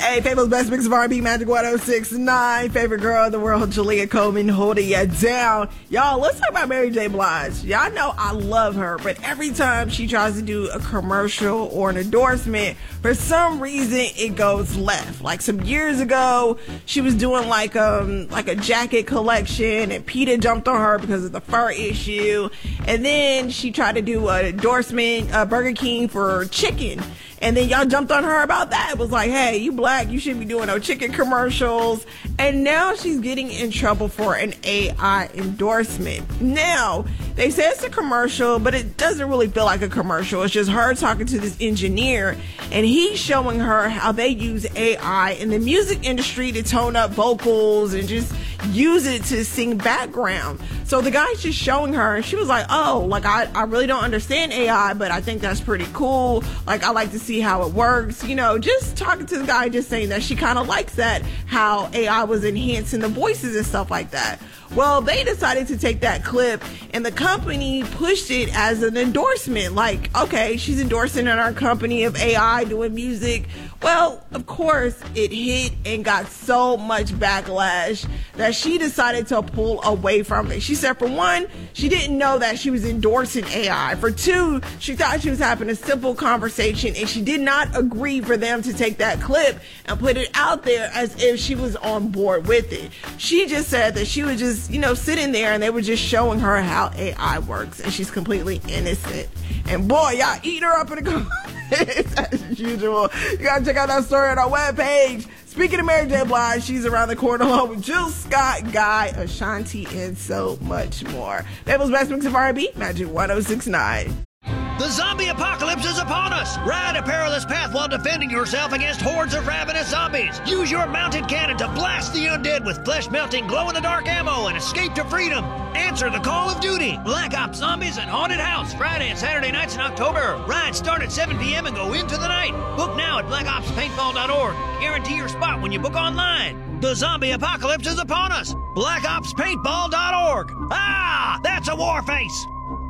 Hey, Fable's best mix of R&B, Magic 106.9. Favorite girl in the world, Jalea Coleman, holding you down. Y'all, let's talk about Mary J. Blige. Y'all know I love her, but every time she tries to do a commercial or an endorsement, for some reason it goes left. Like some years ago, she was doing like a jacket collection, and PETA jumped on her because of the fur issue. And then she tried to do an endorsement, Burger King for chicken. And then y'all jumped on her about that. It was like, hey, you black, you shouldn't be doing no chicken commercials. And now she's getting in trouble for an AI endorsement. Now, they say it's a commercial, but it doesn't really feel like a commercial. It's just her talking to this engineer, and he's showing her how they use AI in the music industry to tone up vocals and just use it to sing background. So the guy's just showing her, and she was like, oh, like I really don't understand AI, but I think that's pretty cool. Like, I like to see how it works. You know, just talking to the guy, just saying that she kind of likes that, how AI was enhancing the voices and stuff like that. Well, they decided to take that clip, and the company pushed it as an endorsement. Like, okay, she's endorsing in our company of AI doing music. Well, of course, it hit and got so much backlash that she decided to pull away from it. She said, for one, she didn't know that she was endorsing AI. For two, she thought she was having a simple conversation, and she did not agree for them to take that clip and put it out there as if she was on board with it. She just said that she was just, sitting there, and they were just showing her how AI works, and she's completely innocent. And boy, y'all eat her up in the comments as usual. You gotta check out that story on our webpage. Speaking of Mary J. Blige, she's around the corner along with Jill Scott, Guy, Ashanti, and so much more. Fable's best mix of R&B, Magic 106.9. The zombie apocalypse is upon us! Ride a perilous path while defending yourself against hordes of ravenous zombies. Use your mounted cannon to blast the undead with flesh-melting, glow-in-the-dark ammo and escape to freedom. Answer the call of duty. Black Ops Zombies and Haunted House, Friday and Saturday nights in October. Rides start at 7 p.m. and go into the night. Book now at blackopspaintball.org. Guarantee your spot when you book online. The zombie apocalypse is upon us. blackopspaintball.org. Ah, that's a war face.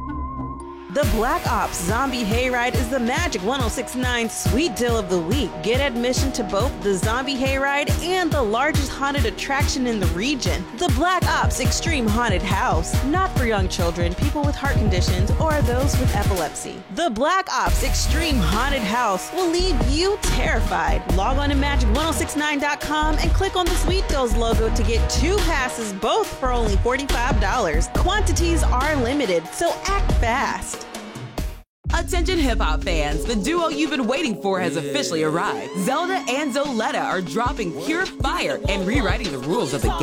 The Black Ops Zombie Hayride is the Magic 106.9 Sweet Deal of the Week. Get admission to both the Zombie Hayride and the largest haunted attraction in the region, the Black Ops Extreme Haunted House. Not for young children, people with heart conditions, or those with epilepsy. The Black Ops Extreme Haunted House will leave you terrified. Log on to magic1069.com and click on the Sweet Deals logo to get 2 passes, both for only $45. Quantities are limited, so act fast. Attention hip-hop fans, the duo you've been waiting for has officially arrived. Zelda and Zoletta are dropping pure fire and rewriting the rules of the game.